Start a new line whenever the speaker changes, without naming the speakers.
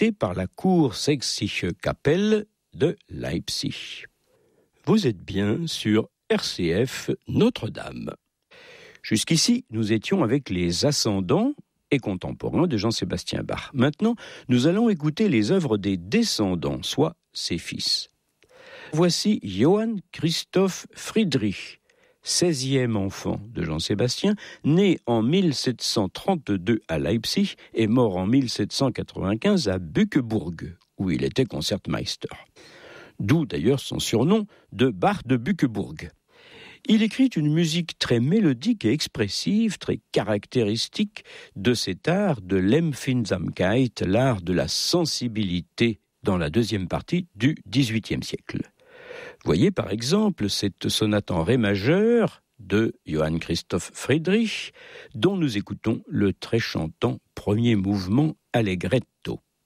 interprété par la Kursächsische Kapelle de Leipzig. Vous êtes bien sur RCF Notre-Dame. Jusqu'ici, nous étions avec les ascendants et contemporains de Jean-Sébastien Bach. Maintenant, nous allons écouter les œuvres des descendants, soit ses fils. Voici Johann Christoph Friedrich, 16e enfant de Jean-Sébastien, né en 1732 à Leipzig et mort en 1795 à Bückeburg, où il était concertmeister. D'où d'ailleurs son surnom de Bach de Bückeburg. Il écrit une musique très mélodique et expressive, très caractéristique de cet art de l'Empfindsamkeit, l'art de la sensibilité dans la deuxième partie du XVIIIe siècle. Voyez par exemple cette sonate en ré majeur de Johann Christoph Friedrich, dont nous écoutons le très chantant premier mouvement allegretto.